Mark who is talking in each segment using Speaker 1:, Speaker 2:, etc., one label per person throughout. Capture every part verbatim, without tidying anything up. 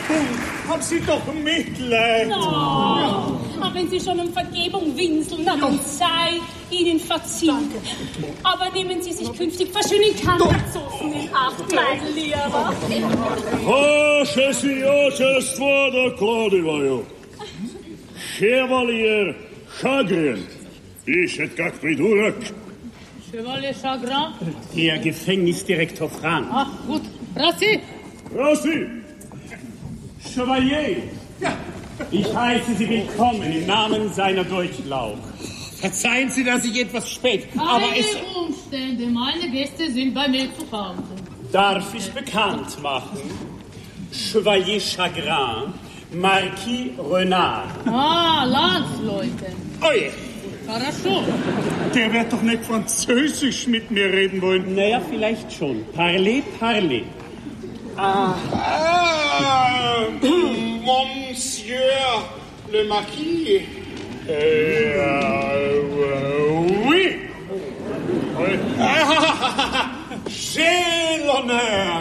Speaker 1: Haben Sie doch Mitleid.
Speaker 2: No. Aber wenn Sie schon um Vergebung winseln, na, dann sei Ihnen verziehen. Aber nehmen Sie sich künftig verschönen Kantazofen in Acht, mein Lieber.
Speaker 3: Vaše si očestvo dокладываю. Chevalier Chagrin. Пишет как придурок.
Speaker 2: Chevalier Chagrin?
Speaker 1: Der Gefängnisdirektor Frank.
Speaker 2: Ach, gut. Rassi.
Speaker 3: Rassi.
Speaker 1: Chevalier. Ja. Ich heiße Sie willkommen im Namen seiner Durchlaucht. Verzeihen Sie, dass ich etwas spät...
Speaker 2: Keine
Speaker 1: aber es
Speaker 2: Umstände. Meine Gäste sind bei mir zu Hause.
Speaker 1: Darf ich bekannt machen? Chevalier Chagrin, Marquis Renard.
Speaker 2: Ah, Landsleute.
Speaker 1: Oje.
Speaker 2: Хорошо.
Speaker 1: Der wird doch nicht Französisch mit mir reden wollen. Naja, vielleicht schon. Parlez, parlez.
Speaker 4: Ah, ah Monsieur le Marquis.
Speaker 3: Euh, oui. Oui.
Speaker 1: Ah, j'ai l'honneur.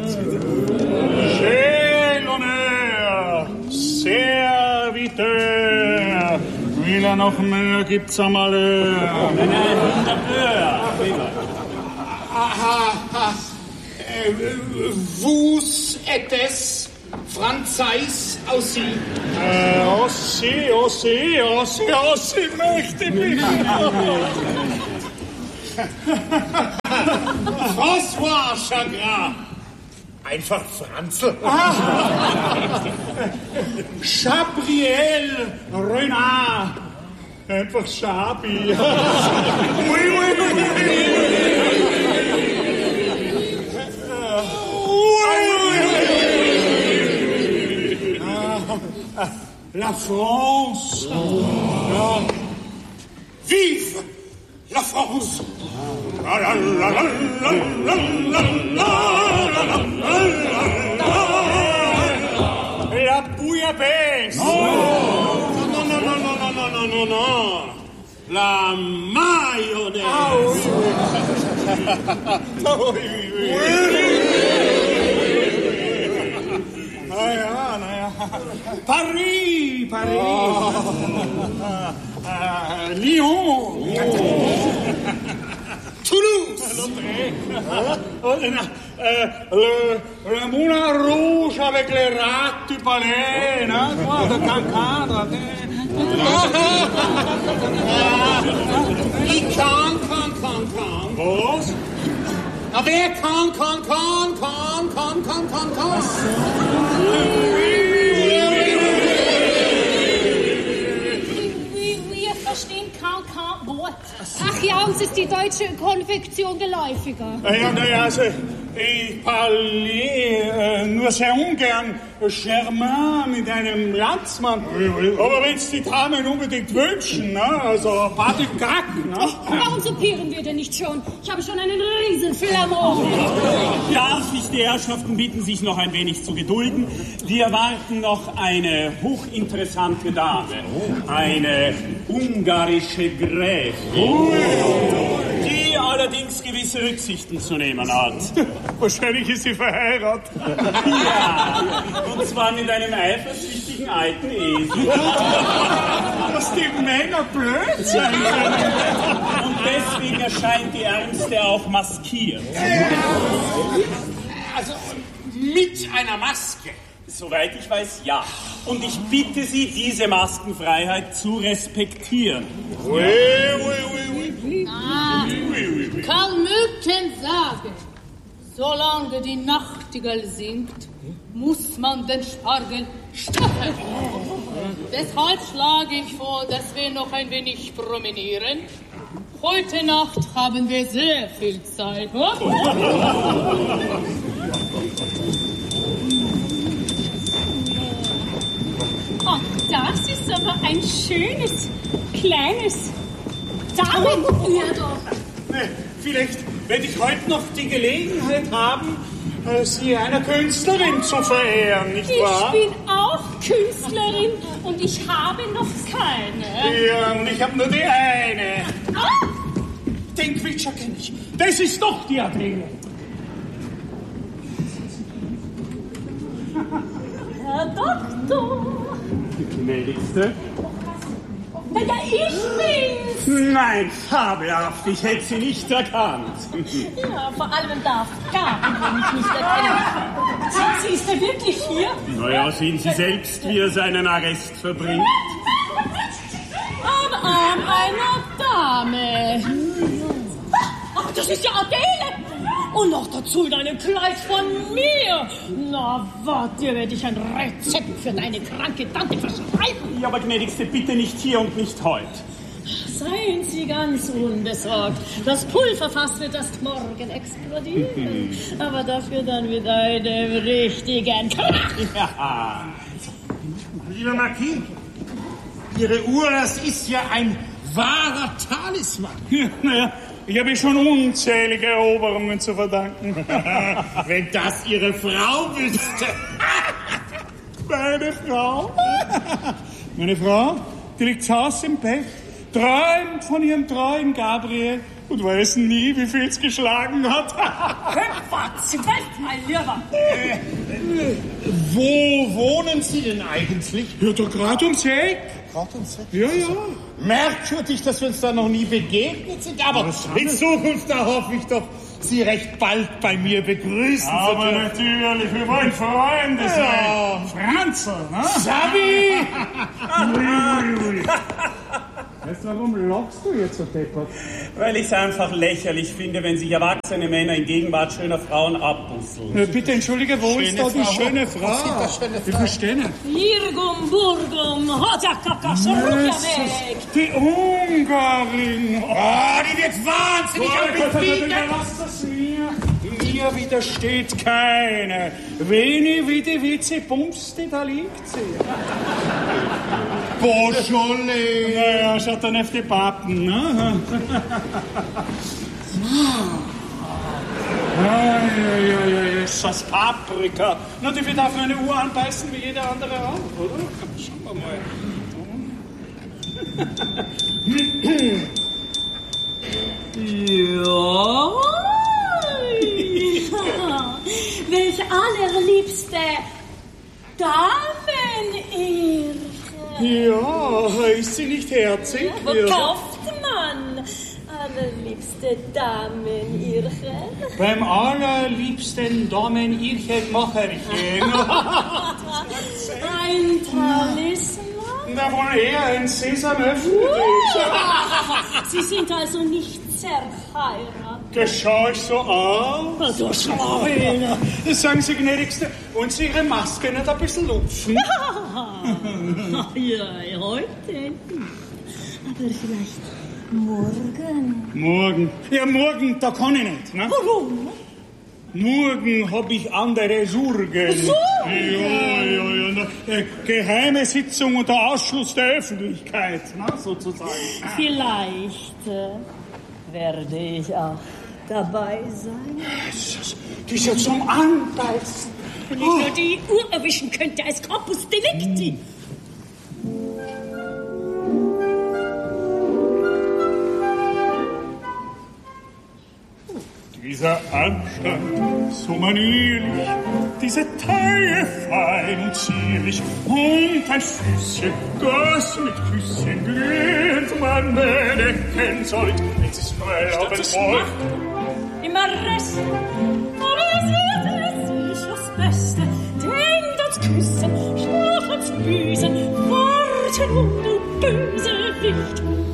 Speaker 1: J'ai l'honneur. Serviteur. Will er noch mehr? Gibt's einmal. Nein, nein, wunderbar.
Speaker 4: Ah, ah, äh, vous êtes Franzais aussi?
Speaker 1: Äh, aussi, aussi, aussi, aussi, möchte mich.
Speaker 4: François Chagrin.
Speaker 3: Einfach Franzl.
Speaker 1: Ah. Gabriel Renard. Einfach Schabi. Oui, oui, oui. La France. Ja.
Speaker 4: Vive la France.
Speaker 3: La la la la la la la
Speaker 1: La bouillabaisse.
Speaker 4: Non, non, non, non, non, non, non, non, non.
Speaker 1: La mayonnaise.
Speaker 4: Ah oui.
Speaker 1: Ah oui, oui, oui. Ah ja, na ja. Paris, Paris. Oh. Uh, Lyon.
Speaker 4: Toulouse.
Speaker 1: Oh, euh, le, le moulin rouge avec les rats du palais, non? De Cancan.
Speaker 4: Wie kann, kann, kann, kann.
Speaker 1: Was?
Speaker 4: Na, wer kann, kann, kann, kann, kann, kann, kann, kann.
Speaker 2: Wir verstehen kein, kein Wort. Ach ja, uns ist die deutsche Konfektion geläufiger.
Speaker 1: Ja, naja, also, ich parle äh, nur sehr ungern Germain mit einem Landsmann. Aber wenn es die Damen unbedingt wünschen, ne? Also pas du Gack, ne?
Speaker 2: Oh, warum soupieren wir denn nicht schon? Ich habe schon einen riesen Flamor.
Speaker 1: Darf ich die Herrschaften bitten, sich noch ein wenig zu gedulden? Wir erwarten noch eine hochinteressante Dame, eine ungarische Gräfin, die allerdings gewisse Rücksichten zu nehmen hat. Wahrscheinlich ist sie verheiratet. Ja, und zwar mit einem eifersüchtigen alten Esel. Dass die Männer blöd sein können. Und deswegen erscheint die Ärmste auch maskiert.
Speaker 4: Also, mit einer Maske.
Speaker 1: Soweit ich weiß, ja. Und ich bitte Sie, diese Maskenfreiheit zu respektieren.
Speaker 3: Oui, oui, oui, oui.
Speaker 2: Ah, Karl Mücken sagen, solange die Nachtigall singt, muss man den Spargel stacheln. Deshalb schlage ich vor, dass wir noch ein wenig promenieren. Heute Nacht haben wir sehr viel Zeit. Oh, das ist aber ein schönes, kleines Damenürdorf.
Speaker 1: Vielleicht werde ich heute noch die Gelegenheit haben, Sie einer Künstlerin zu verehren, nicht wahr?
Speaker 2: Ich bin auch Künstlerin und ich habe noch keine.
Speaker 1: Ja, und ich habe nur die eine.
Speaker 2: Ah!
Speaker 1: Den Quitscher kenne ich. Das ist doch die Adrene.
Speaker 2: du?
Speaker 1: Gnädigste?
Speaker 2: Ja, ja, ich bin's.
Speaker 1: Nein, fabelhaft, ich hätte sie nicht erkannt.
Speaker 2: Ja, vor allem darf Gabriel mich nicht erkennen. Sie, sie ist ja wirklich hier?
Speaker 1: Naja, sehen Sie selbst, wie er seinen Arrest verbringt.
Speaker 2: Am Arm einer Dame. Ach, das ist ja Adele. Und noch dazu in einem Kleid von mir. Na, warte, dir werde ich ein Rezept für deine kranke Tante verschreiben.
Speaker 1: Ja, aber gnädigste, bitte nicht hier und nicht heute.
Speaker 2: Seien Sie ganz unbesorgt. Das Pulverfass wird erst morgen explodieren. Aber dafür dann mit einem richtigen Krach.
Speaker 1: Ja.
Speaker 4: Lieber Marquis, Ihre Uhr, das ist ja ein wahrer Talisman.
Speaker 5: Ja, naja, ich habe schon unzählige Eroberungen zu verdanken.
Speaker 4: Wenn das Ihre Frau wüsste.
Speaker 5: Meine Frau? Meine Frau, die liegt zu Hause im Bett, träumt von ihrem treuen Gabriel und weiß nie, wie viel es geschlagen hat.
Speaker 2: Hüpfer, zwölf, mein Lieber.
Speaker 4: Äh, äh, wo wohnen Sie denn eigentlich?
Speaker 5: Ja, doch gerade ums Eck.
Speaker 4: Gerade ums Eck?
Speaker 5: Ja, ja.
Speaker 4: Merkwürdig, dass wir uns da noch nie begegnet sind, aber in Zukunft, da hoffe ich doch, Sie recht bald bei mir begrüßen
Speaker 5: Aber
Speaker 4: zu dürfen.
Speaker 5: natürlich, wir wollen Freunde sein.
Speaker 4: Ja.
Speaker 5: Franzl, ne?
Speaker 4: Sabi!
Speaker 5: Weißt du, warum lachst du jetzt so deppert?
Speaker 1: Weil ich es einfach lächerlich finde, wenn sich erwachsene Männer in Gegenwart schöner Frauen abbusseln.
Speaker 5: Ja, bitte entschuldige, wo ist da die
Speaker 4: Frau.
Speaker 5: schöne
Speaker 4: Wo
Speaker 5: Frau?
Speaker 4: sind da schöne
Speaker 5: Ich verstehe nicht.
Speaker 2: Virgum, Burgum, Hodjakaka, Schurukja weg.
Speaker 5: Die Ungarin.
Speaker 4: Oh, die wird wahnsinnig am Gebieten.
Speaker 5: Lass das mir. Mir widersteht keine. Veni, vidi, vici, bumsti, da liegt sie.
Speaker 4: Beaujolais.
Speaker 5: Naja, schaut dann auf die Pappen, ne? Ja, ja, ja, ja, ist das Paprika. Na, die wird auf meine Uhr anbeißen wie jeder andere auch, oder? Schauen wir mal.
Speaker 2: Ja. Welch allerliebste Damenirche.
Speaker 5: Ja, ist sie nicht herzig?
Speaker 2: Wo
Speaker 5: Ja.
Speaker 2: kauft man allerliebste Damenirche?
Speaker 5: Beim allerliebsten Damenirchenmacherchen.
Speaker 2: Ein Talisman?
Speaker 5: Na, wohl eher ein Sesamöffel.
Speaker 2: Sie sind also nicht zerheiratet.
Speaker 5: Das schaue ich so an.
Speaker 2: Du Schwein.
Speaker 5: Das sagen Sie, gnädigste, wollen Sie Ihre Maske nicht ein bisschen lupfen?
Speaker 2: Ja, heute. Aber vielleicht morgen.
Speaker 5: Morgen. Ja, morgen, da kann ich nicht. Ne?
Speaker 2: Warum?
Speaker 5: Morgen hab ich andere Sorgen.
Speaker 2: Sorgen?
Speaker 5: Ja, ja, ja. Na, äh, geheime Sitzung unter Ausschluss der Öffentlichkeit, ne, sozusagen.
Speaker 2: Vielleicht äh, werde ich auch dabei sein.
Speaker 5: Jesus, die ist ja zum Anbeißen.
Speaker 2: Wenn ich nur die Uhr erwischen könnte als Corpus Delicti.
Speaker 5: Dieser Anstand, so manierlich, diese Taille fein und zierlich, und ein Füßchen, das mit Küsschen glühend man bedecken sollt, wenn sie's verlauben wollt.
Speaker 2: Immer Rest, aber es wird es sich das Beste. Denkt ans Küssen, schlaf ans Büßen, warten um du böse Wicht.